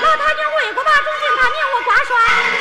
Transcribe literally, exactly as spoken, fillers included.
他娘为国把忠心，他命我挂帅。